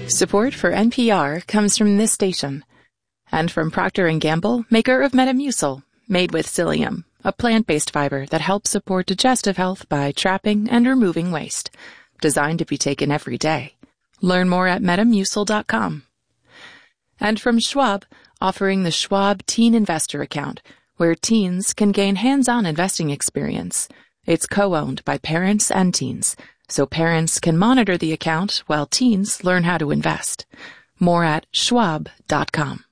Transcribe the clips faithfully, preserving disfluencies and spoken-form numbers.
Support for N P R comes from this station and from Procter and Gamble, maker of Metamucil, made with psyllium, a plant-based fiber that helps support digestive health by trapping and removing waste. Designed to be taken every day. Learn more at metamucil dot com. And from Schwab, offering the Schwab Teen Investor Account, where teens can gain hands-on investing experience. It's co-owned by parents and teens, so parents can monitor the account while teens learn how to invest. More at schwab dot com.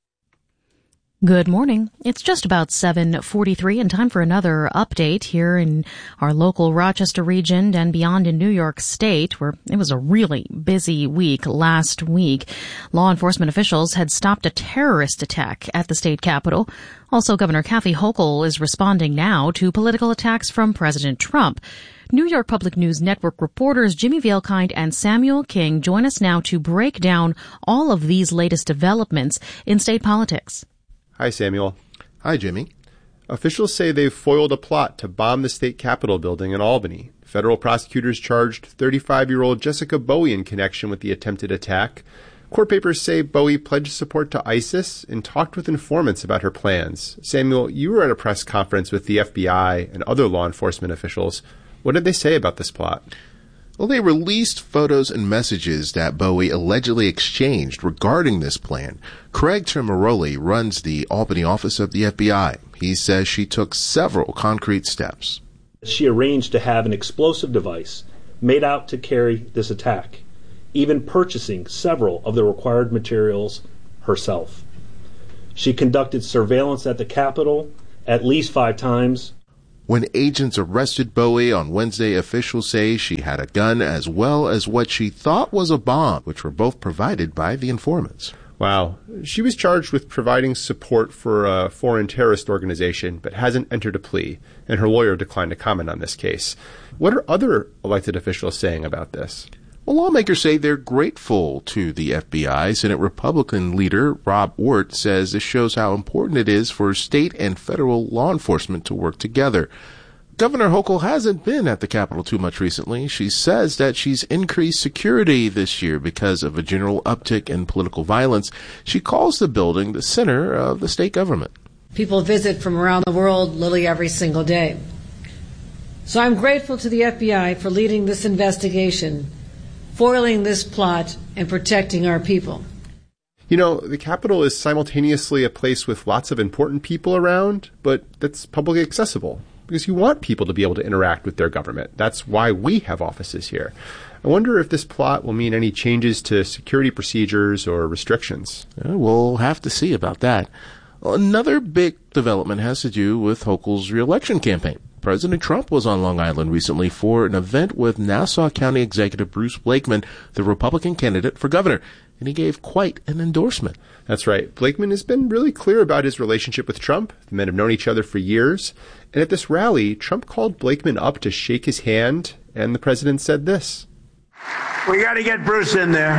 Good morning. It's just about seven forty-three and time for another update here in our local Rochester region and beyond in New York State, where it was a really busy week last week. Law enforcement officials had stopped a terrorist attack at the state capitol. Also, Governor Kathy Hochul is responding now to political attacks from President Trump. New York Public News Network reporters Jimmy Vielkind and Samuel King join us now to break down all of these latest developments in state politics. Hi, Samuel. Hi, Jimmy. Officials say they've foiled a plot to bomb the state capitol building in Albany. Federal prosecutors charged thirty-five-year-old Jessica Bowie in connection with the attempted attack. Court papers say Bowie pledged support to ISIS and talked with informants about her plans. Samuel, you were at a press conference with the F B I and other law enforcement officials. What did they say about this plot? Well, they released photos and messages that Bowie allegedly exchanged regarding this plan. Craig Tremaroli runs the Albany office of the F B I. He says she took several concrete steps. She arranged to have an explosive device made out to carry this attack, even purchasing several of the required materials herself. She conducted surveillance at the Capitol at least five times. When agents arrested Bowie on Wednesday, officials say she had a gun as well as what she thought was a bomb, which were both provided by the informants. Wow. She was charged with providing support for a foreign terrorist organization, but hasn't entered a plea, and her lawyer declined to comment on this case. What are other elected officials saying about this? Well, lawmakers say they're grateful to the F B I. Senate Republican leader Rob Ortt says this shows how important it is for state and federal law enforcement to work together. Governor Hochul hasn't been at the Capitol too much recently. She says that she's increased security this year because of a general uptick in political violence. She calls the building the center of the state government. People visit from around the world literally every single day. So I'm grateful to the F B I for leading this investigation, foiling this plot, and protecting our people. You know, the Capitol is simultaneously a place with lots of important people around, but that's publicly accessible because you want people to be able to interact with their government. That's why we have offices here. I wonder if this plot will mean any changes to security procedures or restrictions. Yeah, we'll have to see about that. Another big development has to do with Hochul's reelection campaign. President Trump was on Long Island recently for an event with Nassau County Executive Bruce Blakeman, the Republican candidate for governor, and he gave quite an endorsement. That's right. Blakeman has been really clear about his relationship with Trump. The men have known each other for years. And at this rally, Trump called Blakeman up to shake his hand, and the president said this. We got to get Bruce in there.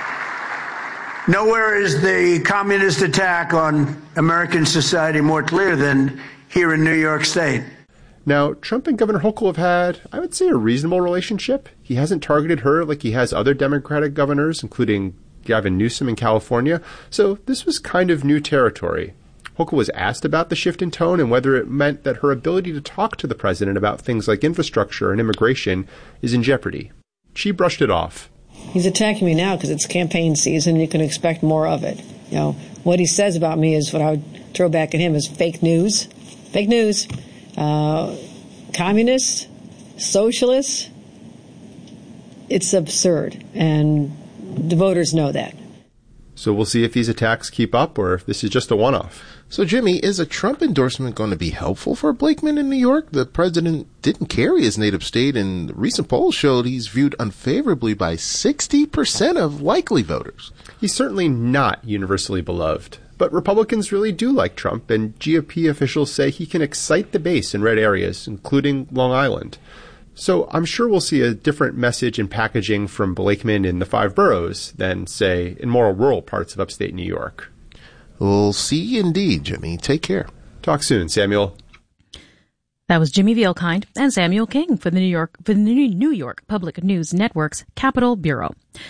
Nowhere is the communist attack on American society more clear than here in New York State. Now, Trump and Governor Hochul have had, I would say, a reasonable relationship. He hasn't targeted her like he has other Democratic governors, including Gavin Newsom in California. So this was kind of new territory. Hochul was asked about the shift in tone and whether it meant that her ability to talk to the president about things like infrastructure and immigration is in jeopardy. She brushed it off. He's attacking me now because it's campaign season. You can expect more of it. You know, what he says about me is what I would throw back at him is fake news. Fake news. Uh, communists, socialists, it's absurd, and the voters know that. So we'll see if these attacks keep up or if this is just a one-off. So, Jimmy, is a Trump endorsement going to be helpful for Blakeman in New York? The president didn't carry his native state, and recent polls showed he's viewed unfavorably by sixty percent of likely voters. He's certainly not universally beloved. But Republicans really do like Trump, and G O P officials say he can excite the base in red areas, including Long Island. So I'm sure we'll see a different message and packaging from Blakeman in the five boroughs than, say, in more rural parts of upstate New York. We'll see indeed, Jimmy. Take care. Talk soon, Samuel. That was Jimmy Vielkind and Samuel King for the New York, for the New York Public News Network's Capitol Bureau.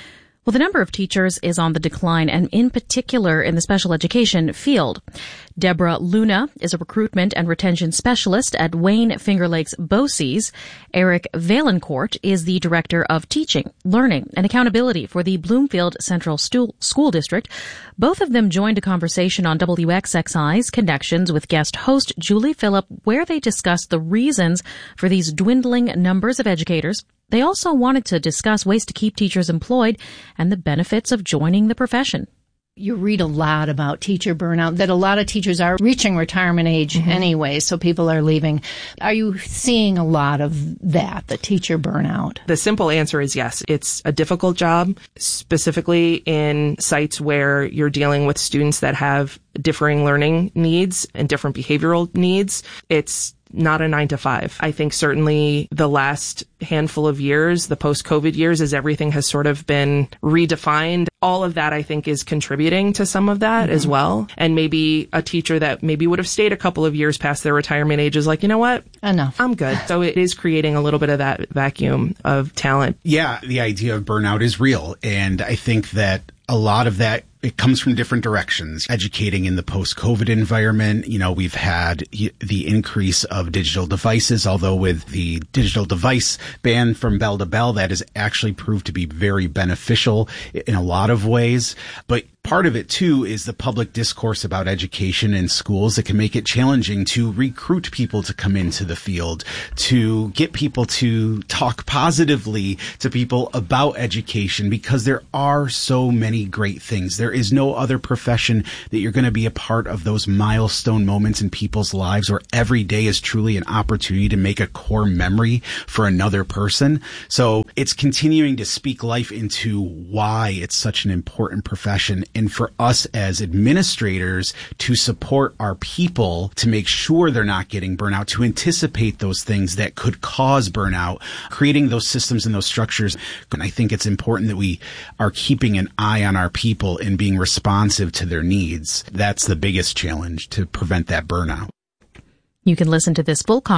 Well, the number of teachers is on the decline, and in particular in the special education field. Deborah Luna is a recruitment and retention specialist at Wayne Finger Lakes BOCES. Eric Valencourt is the director of teaching, learning, and accountability for the Bloomfield Central Stu- School District. Both of them joined a conversation on W X X I's Connections with guest host Julie Phillip, where they discussed the reasons for these dwindling numbers of educators. They also wanted to discuss ways to keep teachers employed and the benefits of joining the profession. You read a lot about teacher burnout, that a lot of teachers are reaching retirement age mm-hmm. anyway, so people are leaving. Are you seeing a lot of that, the teacher burnout? The simple answer is yes. It's a difficult job, specifically in sites where you're dealing with students that have differing learning needs and different behavioral needs. It's not a nine to five. I think certainly the last handful of years, the post-COVID years, as everything has sort of been redefined, all of that I think is contributing to some of that mm-hmm. as well. And maybe a teacher that maybe would have stayed a couple of years past their retirement age is like, you know what? Enough. I'm good. So it is creating a little bit of that vacuum of talent. Yeah, the idea of burnout is real. And I think that a lot of that, it comes from different directions. Educating in the post-COVID environment, you know, we've had the increase of digital devices, although with the digital device ban from bell to bell, that has actually proved to be very beneficial in a lot of ways. But part of it, too, is the public discourse about education in schools that can make it challenging to recruit people to come into the field, to get people to talk positively to people about education, because there are so many great things. There is no other profession that you're going to be a part of those milestone moments in people's lives where every day is truly an opportunity to make a core memory for another person. So it's continuing to speak life into why it's such an important profession. And for us as administrators to support our people to make sure they're not getting burnout, to anticipate those things that could cause burnout, creating those systems and those structures. And I think it's important that we are keeping an eye on our people and being responsive to their needs. That's the biggest challenge to prevent that burnout. You can listen to this full conversation